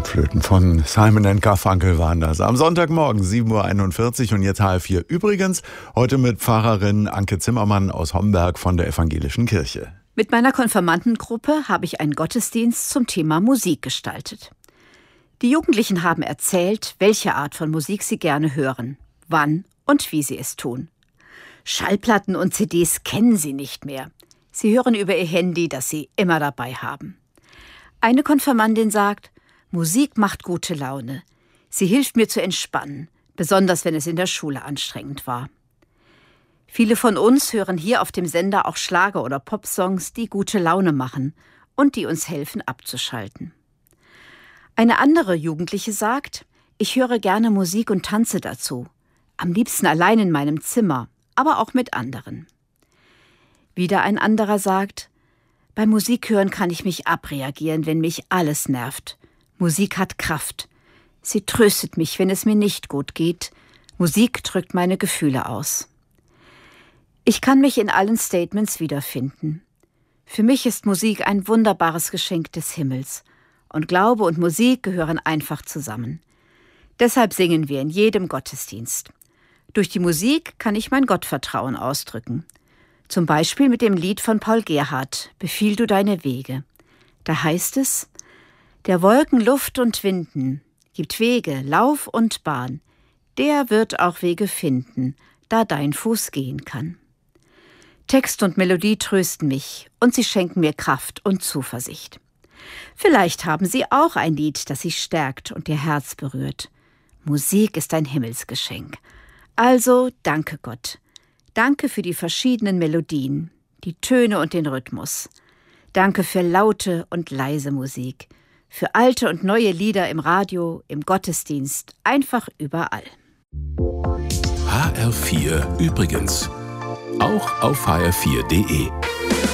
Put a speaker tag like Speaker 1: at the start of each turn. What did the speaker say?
Speaker 1: Blockflöten von Simon & Garfunkel waren das. Am Sonntagmorgen 7:41 Uhr und jetzt H4. Übrigens heute mit Pfarrerin Anke Zimmermann aus Homberg von der Evangelischen Kirche.
Speaker 2: Mit meiner Konfirmandengruppe habe ich einen Gottesdienst zum Thema Musik gestaltet. Die Jugendlichen haben erzählt, welche Art von Musik sie gerne hören, wann und wie sie es tun. Schallplatten und CDs kennen sie nicht mehr. Sie hören über ihr Handy, das sie immer dabei haben. Eine Konfirmandin sagt, Musik macht gute Laune. Sie hilft mir zu entspannen, besonders wenn es in der Schule anstrengend war. Viele von uns hören hier auf dem Sender auch Schlager- oder Popsongs, die gute Laune machen und die uns helfen abzuschalten. Eine andere Jugendliche sagt, ich höre gerne Musik und tanze dazu. Am liebsten allein in meinem Zimmer, aber auch mit anderen. Wieder ein anderer sagt, beim Musikhören kann ich mich abreagieren, wenn mich alles nervt. Musik hat Kraft. Sie tröstet mich, wenn es mir nicht gut geht. Musik drückt meine Gefühle aus. Ich kann mich in allen Statements wiederfinden. Für mich ist Musik ein wunderbares Geschenk des Himmels. Und Glaube und Musik gehören einfach zusammen. Deshalb singen wir in jedem Gottesdienst. Durch die Musik kann ich mein Gottvertrauen ausdrücken. Zum Beispiel mit dem Lied von Paul Gerhardt, Befiehl du deine Wege. Da heißt es, der Wolken Luft und Winden gibt Wege, Lauf und Bahn. Der wird auch Wege finden, da dein Fuß gehen kann. Text und Melodie trösten mich und sie schenken mir Kraft und Zuversicht. Vielleicht haben Sie auch ein Lied, das Sie stärkt und Ihr Herz berührt. Musik ist ein Himmelsgeschenk. Also danke Gott. Danke für die verschiedenen Melodien, die Töne und den Rhythmus. Danke für laute und leise Musik, für alte und neue Lieder im Radio, im Gottesdienst, einfach überall.
Speaker 3: HR4 übrigens. Auch auf hr4.de.